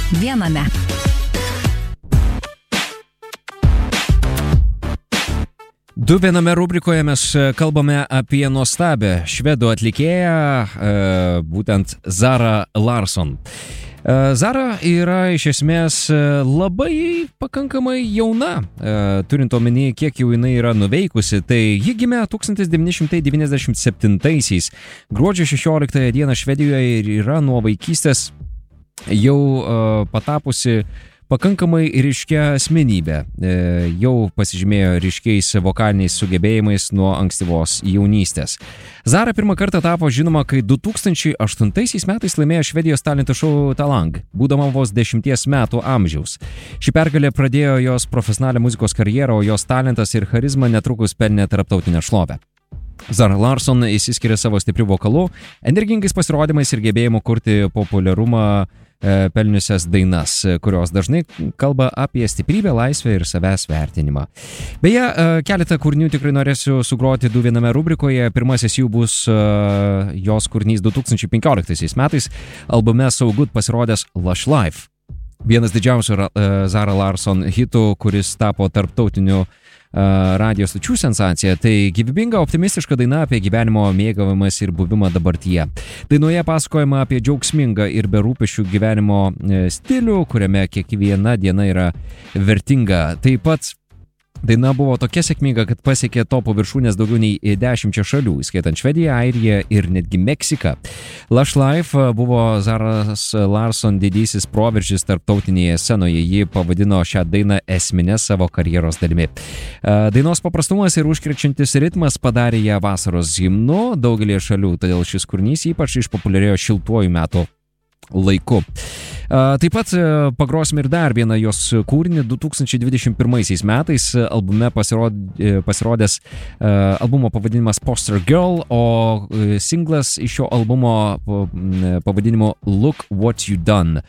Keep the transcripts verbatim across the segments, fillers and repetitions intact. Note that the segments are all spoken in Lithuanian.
viename. Du viename rubrikoje mes kalbame apie nuostabę švedų atlikėją, būtent Zara Larsson. Zara yra iš esmės labai pakankamai jauna, turint omeny, kiek jau jinai yra nuveikusi. Tai ji gimė tūkstantis devyni šimtai devyniasdešimt septintaisiais gruodžio šešioliktąją dieną Švedijoje ir yra nuo vaikystės jau patapusi pakankamai ryškia asmenybė. Jau pasižymėjo ryškiais vokaliniais sugebėjimais nuo ankstyvos jaunystės. Zara pirmą kartą tapo žinoma, kai du tūkstančiai aštuntaisiais metais laimėjo Švedijos talentų šou Talang, būdama vos dešimties metų amžiaus. Ši pergalė pradėjo jos profesionalią muzikos karjerą, o jos talentas ir charizma netrukus pelnė tarptautinę šlovę. Zara Larsson išsiskiria savo stipriu vokalu, energingais pasirodymais ir gebėjimu kurti populiarumą pelniusias dainas, kurios dažnai kalba apie stiprybę, laisvę ir savęs vertinimą. Beje, keletą kūrinių tikrai norėsiu sugroti du viename rubrikoje. Pirmasis jų bus jos kūrinys du tūkstančiai penkioliktaisiais metais albume So Good pasirodęs Lush Life. Vienas didžiausių Zara Larsson hitų, kuris tapo tarptautiniu radijos stočių sensacija, tai gyvybinga, optimistiška daina apie gyvenimo mėgavimas ir buvimą dabartyje. Dainoje pasakojama apie džiaugsmingą ir be rūpesčių gyvenimo stilių, kuriame kiekviena diena yra vertinga. Taip pat daina buvo tokia sėkminga, kad pasiekė topo viršūnės daugiau nei dešimčia šalių, įskaitant Švediją, Airiją ir netgi Meksiką. Lush Life buvo Zaras Larsson didysis proveržis tarptautinėje scenoje. Ji pavadino šią dainą esminę savo karjeros dalimi. Dainos paprastumas ir užkrečiantis ritmas padarė ją vasaros himnu daugelį šalių, todėl šis kūrinys ypač išpopuliarėjo šiltuoju metų laiku. Taip pat pagrosime ir dar vieną jos kūrinį. Du tūkstančiai dvidešimt pirmaisiais metais albume pasirodė, pasirodęs albumo pavadinimas Poster Girl, o singlas iš šio albumo pavadinimu Look What You Done.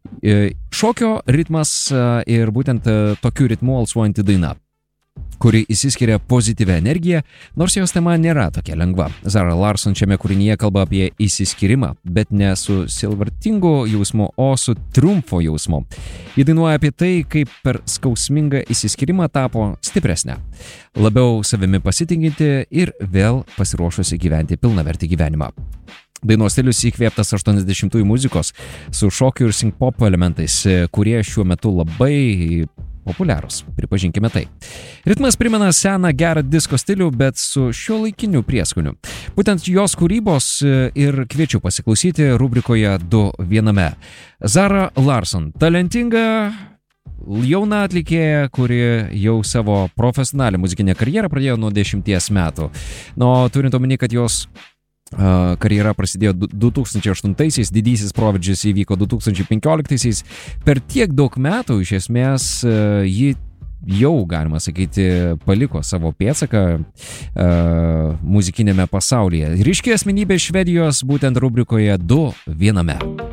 Šokio ritmas ir būtent tokiu ritmu alsuojanti daina, kuri įsiskiria pozityvę energiją, nors jos tema nėra tokia lengva. Zara Larsson šiame kūrinyje kalba apie įsiskyrimą, bet ne su sielvartingu jausmu, o su triumfo jausmu. Ji dainuoja apie tai, kaip per skausmingą įsiskyrimą tapo stipresnė, labiau savimi pasitikinti ir vėl pasiruošusi gyventi pilnavertį gyvenimą. Dainos stilius įkvėptas aštuoniasdešimtųjų muzikos su šokiu ir synth-pop elementais, kurie šiuo metu labai populiarūs, pripažinkime tai. Ritmas primena seną gerą disko stilių, bet su šiuolaikiniu prieskoniu. Būtent jos kūrybos ir kviečiu pasiklausyti rubrikoje Du viename. Zara Larsson, talentinga jauna atlikėja, kuri jau savo profesionalią muzikinę karjerą pradėjo nuo dešimties metų. Nu, turint omeny, kad jos karjera prasidėjo du tūkstančiai aštuntaisiais, didysis proveržis įvyko du tūkstančiai penkioliktaisiais. Per tiek daug metų iš esmės ji jau, galima sakyti, paliko savo pėdsaką muzikinėme pasaulyje. Ryški asmenybė Švedijos būtent rubrikoje Du viename.